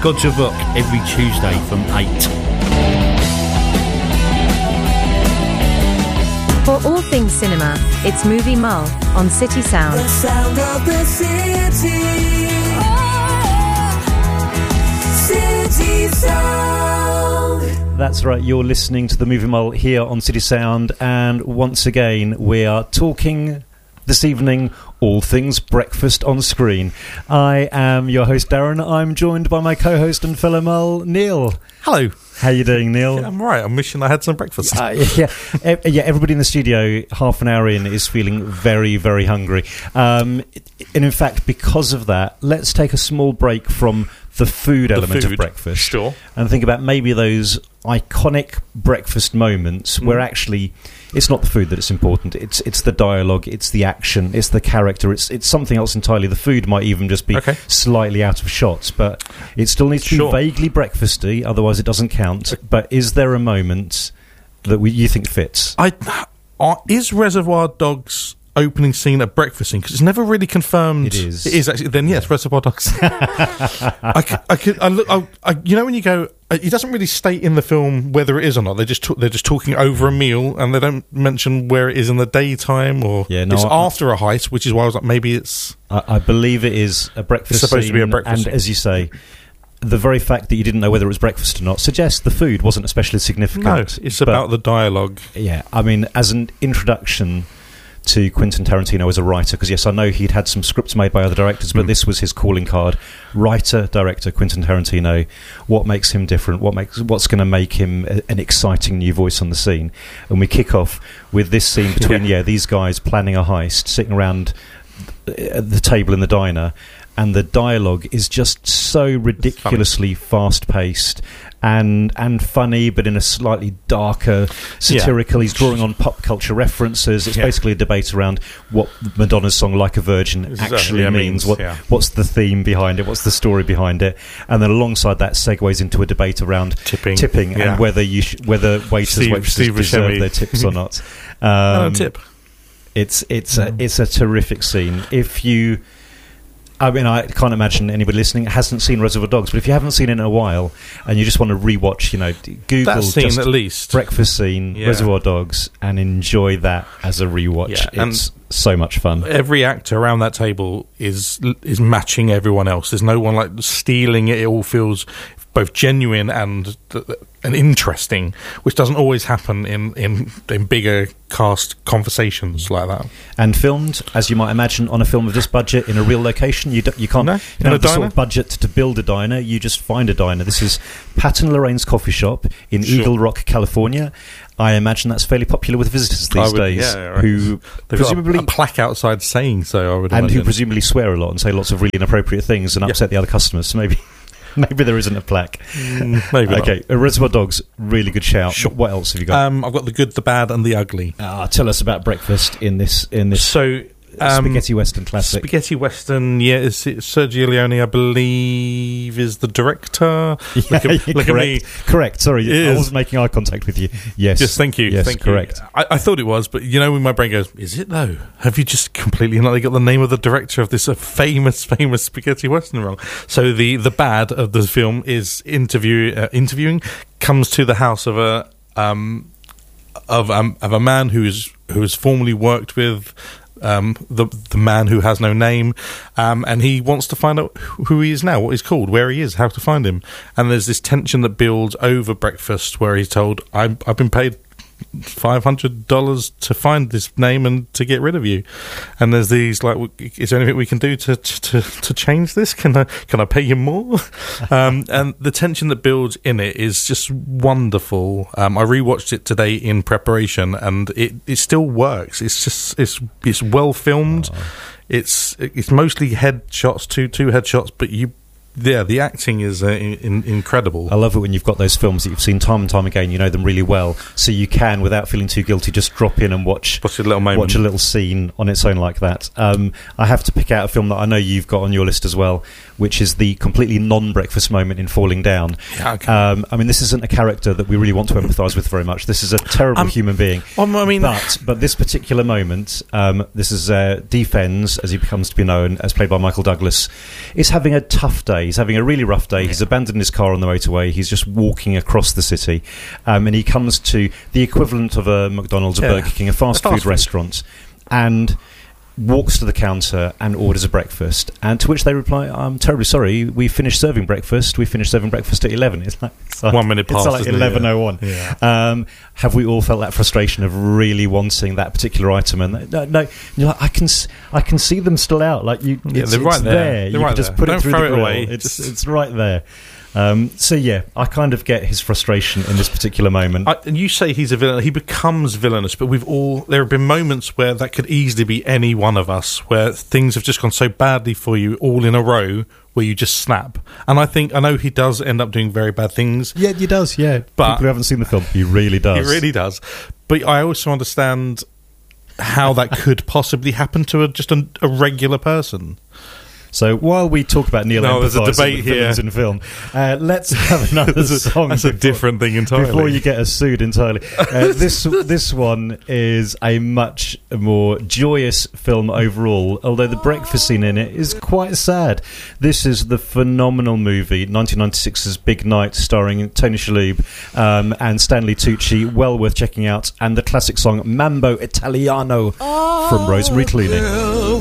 Gods of Rock every Tuesday from 8. For all things cinema, it's Movie Mull on City Sound. The sound of the city. City Sound. That's right, you're listening to the Movie Mull here on City Sound, and once again we are talking this evening all things breakfast on screen. I am your host Darren. I'm joined by my co-host and fellow Mull, Neil. Hello. How you doing, Neil? Yeah, I'm right. I'm wishing I had some breakfast. Yeah, everybody in the studio, half an hour in, is feeling very, very hungry. And in fact, because of that, let's take a small break from the food element of breakfast. Sure. And think about maybe those iconic breakfast moments where actually it's not the food that it's important. It's the dialogue, it's the action, it's the character, it's something else entirely. The food might even just be slightly out of shots, but it still needs to be vaguely breakfasty, otherwise it doesn't count. But is there a moment that you think fits? Is Reservoir Dogs opening scene a breakfast scene? Because it's never really confirmed. It is. It is actually. Then yes, Reservoir Dogs. You know when you go, it doesn't really state in the film whether it is or not. They're just talking over a meal, and they don't mention where it is in the daytime or it's after a heist, which is why I was like, maybe it's. I believe it is a breakfast. It's supposed scene, to be a breakfast scene. as you say, the very fact that you didn't know whether it was breakfast or not suggests the food wasn't especially significant. No, it's about the dialogue. Yeah, I mean, as an introduction to Quentin Tarantino as a writer, because yes, I know he'd had some scripts made by other directors, but this was his calling card. Writer, director, Quentin Tarantino. What makes him different? What's going to make him an exciting new voice on the scene? And we kick off with this scene between these guys planning a heist, sitting around the table in the diner, and the dialogue is just so ridiculously fast-paced and funny, but in a slightly darker, satirical. He's drawing on pop culture references. It's basically a debate around what Madonna's song "Like a Virgin" actually means. What's the theme behind it? What's the story behind it? And then alongside that, segues into a debate around tipping and whether waitresses deserve their tips or not. Tip. It's a terrific scene. I mean, I can't imagine anybody listening hasn't seen Reservoir Dogs, but if you haven't seen it in a while and you just want to rewatch, Google that scene just at least. Breakfast scene, Reservoir Dogs, and enjoy that as a rewatch. Yeah, it's so much fun. Every actor around that table is matching everyone else. There's no one like stealing it. It all feels both genuine and interesting, which doesn't always happen in bigger cast conversations like that. And filmed, as you might imagine, on a film of this budget in a real location. You can't have the sort of budget to build a diner. You just find a diner. This is Pat and Lorraine's coffee shop in Eagle Rock, California. I imagine that's fairly popular with visitors these days, who they've presumably got a plaque outside saying so. I would and imagine. Who presumably swear a lot and say lots of really inappropriate things and upset the other customers. So maybe there isn't a plaque. Maybe okay, Reservoir Dogs, really good shout. Sure. What else have you got? I've got the good, the bad, and the ugly. Tell us about breakfast in this. So spaghetti western classic. Spaghetti western, it's Sergio Leone, I believe, is the director. Look at me. Correct. Sorry, I wasn't making eye contact with you. Yes, just thank you. Yes, thank correct. You. I thought it was, but when my brain goes, is it though? Have you just completely not got the name of the director of this famous spaghetti western wrong? So the bad of the film is interviewing comes to the house of a man who has formerly worked with the man who has no name, and he wants to find out who he is now, what he's called, where he is, how to find him. And there's this tension that builds over breakfast where he's told, I've been paid $500 to find this name and to get rid of you. And there's these is there anything we can do to change this? Can I pay you more? And the tension that builds in it is just wonderful. I rewatched it today in preparation, and it still works. It's well filmed. It's mostly headshots, two headshots, but the acting is incredible. I love it when you've got those films that you've seen time and time again, you know them really well, so you can, without feeling too guilty, just drop in and watch a little moment. Watch a little scene on its own like that. I have to pick out a film that I know you've got on your list as well, which is the completely non-breakfast moment in Falling Down. Yeah, okay. I mean, this isn't a character that we really want to empathise with very much. This is a terrible human being. I mean, but this particular moment, this is Defense, as he becomes to be known, as played by Michael Douglas, is having a tough day. He's having a really rough day. Yeah. He's abandoned his car on the motorway. He's just walking across the city, and he comes to the equivalent of a McDonald's, a Burger King, a fast food restaurant, and walks to the counter and orders a breakfast, and to which they reply, "I'm terribly sorry, we finished serving breakfast. We finished serving breakfast at 11." It's like 1 minute past. It's like 11:01. Yeah. Have we all felt that frustration of really wanting that particular item? And no, you're like, I can see them still out. Like they're right there. You can just put Don't it through throw the it grill. away. It's right there. So yeah, I kind of get his frustration in this particular moment. And you say he's a villain. He becomes villainous, but there have been moments where that could easily be any one of us, where things have just gone so badly for you all in a row, where you just snap. And I know he does end up doing very bad things. Yeah, he does. Yeah, but people who haven't seen the film, he really does. He really does. But I also understand how that could possibly happen to just a regular person. So while we talk about Neil there's a debate here in film, let's have another song. That's a different thing entirely. Before you get us sued entirely, this one is a much more joyous film overall. Although the breakfast scene in it is quite sad. This is the phenomenal movie 1996's Big Night, starring Tony Shalhoub and Stanley Tucci. Well worth checking out, and the classic song Mambo Italiano from Rosemary Clooney.